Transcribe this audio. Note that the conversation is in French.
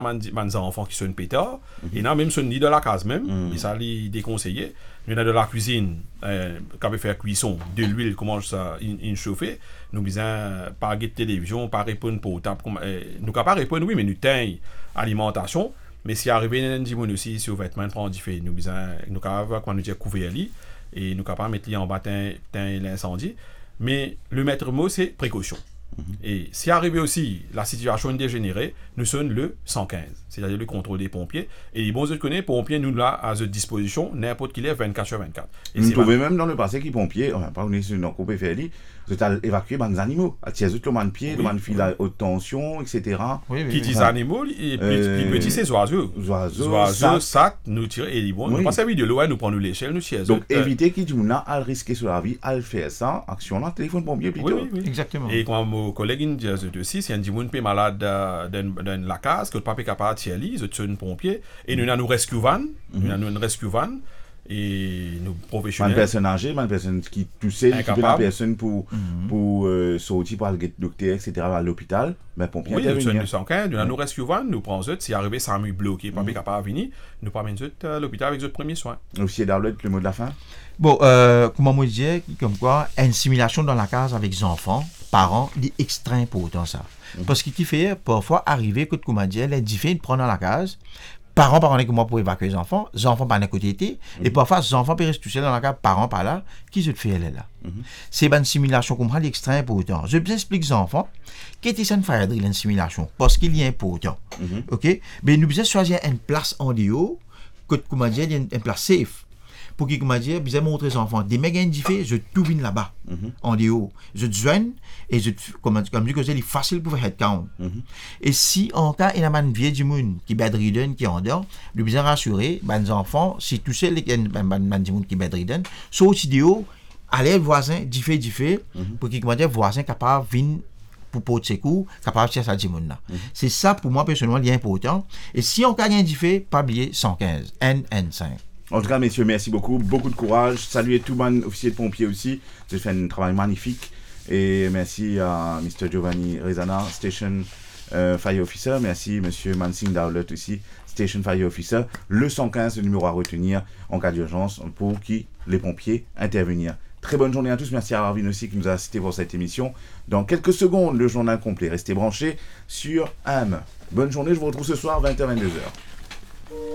des enfants qui sont pétards, et non, même sont ni de la case même, mais ça les déconseillé. Il y en a de la cuisine, quand on fait cuisson, de l'huile, comment ça chauffer, nous besoin pas de télévision, pas répondre portable, nous pas répondre, oui, mais nous tenons alimentation, mais si arrivé un petit aussi, si au vêtement prend différent, nous besoin, nous capable quand nous disons couvrir lit, et nous capable mettre en bas l'incendie, mais le maître mot c'est précaution. Et si arrivé aussi la situation dégénérée, nous sommes le 115, c'est-à-dire le contrôle des pompiers. Et les bons autres connaissent, pompiers, nous là à notre disposition, n'importe qui est 24/24. Et nous trouvons même dans le passé qui pompiers, on n'a pas eu une coupe fait vous avez évacué des animaux, à tiers de man pied, de man fil à haute tension, etc. Qui disent animaux, et puis petits c'est oiseaux. Oiseaux, sacs, nous tirons, et les bons, nous passons de l'eau, nous prenons l'échelle, nous tirons. Donc éviter qui dit nous à risquer sur la vie, à le faire ça, action là, téléphone pompier plutôt. Oui. Exactement. Et quand mon collègue me dit aussi, si un dit est malade dans la case, que le papa est capable de tirer, ils sont un pompier, et nous avons une rescue van, et nous professionnels. Une personne âgée, une personne qui toussait, qui la personne pour sortir pour aller docteur, etc. à l'hôpital, mais pompier. Oui, nous sommes nous avons rescue van, nous prenons eux, si arrivé ça m'a bloqué, pas capable de venir, nous prenons eux à l'hôpital avec eux premiers soins. Aussi Darlette, le mot de la fin. Bon, comment moi dire, comme quoi, une simulation dans la case avec les enfants, parents, c'est extrêmement important ça. Parce qu'il fait parfois arriver que comment dire, les différents prennent dans la case. Parents par comment pour évacuer les enfants par d'un côté été, et parfois les enfants peuvent rester dans la case, parents par là, qui se fait elle est là. C'est une simulation comme ça, extrêmement important. Je vous explique aux enfants, qu'est-ce que ça ne fait une simulation, parce qu'il y a important. Ok? Mais nous devons choisir une place en haut, que comment dire, une place safe. Pour qu'ils comment dire, vous montrer aux enfants des méga indiffés, je tout viens là-bas en haut, je joigne et je comme je que c'est facile pour faire head count. Et si en cas il y a un vieux du monde qui bedridden qui en dehors, nous besoin rassurer les enfants si tous ces les du monde qui bedridden, soit vidéo aller voisin diffé pour qu'ils comment dire voisin capable venir pour porter secours, capable de chercher ça du monde là. C'est ça pour moi personnellement important. Et si on gagne un diffé, pas oublier 115 N5. En tout cas, messieurs, merci beaucoup. Beaucoup de courage. Saluez tout le monde, officier de pompiers aussi. Vous avez fait un travail magnifique. Et merci à Mr. Giovanni Rezana, Station Fire Officer. Merci Monsieur Mansing Dowlett aussi, Station Fire Officer. Le 115, le numéro à retenir en cas d'urgence pour qui les pompiers intervenir. Très bonne journée à tous. Merci à Arvin aussi qui nous a assisté pour cette émission. Dans quelques secondes, le journal complet. Restez branchés sur AM. Bonne journée. Je vous retrouve ce soir 20h-22h.